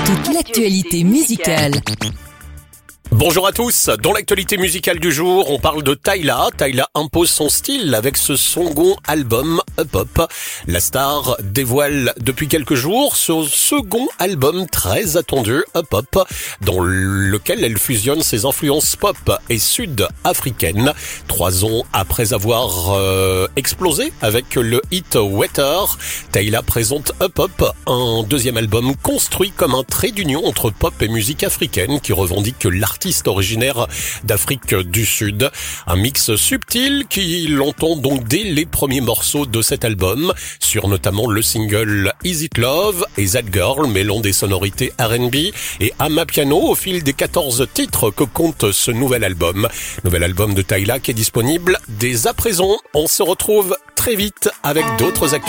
Toute l'actualité musicale. Bonjour à tous, dans l'actualité musicale du jour, on parle de Tyla. Tyla impose son style avec ce second album Up Up. La star dévoile depuis quelques jours ce second album très attendu Up Up, dans lequel elle fusionne ses influences pop et sud-africaines. 3 ans après avoir explosé avec le hit Wetter, Tyla présente Up Up, un deuxième album construit comme un trait d'union entre pop et musique africaine qui revendique l'artiste originaire d'Afrique du Sud. Un mix subtil qui l'entend donc dès les premiers morceaux de cet album, sur notamment le single Is It Love et That Girl, mêlant des sonorités R&B et amapiano au fil des 14 titres que compte ce nouvel album. Nouvel album de Tyla qui est disponible dès à présent. On se retrouve très vite avec d'autres actualités.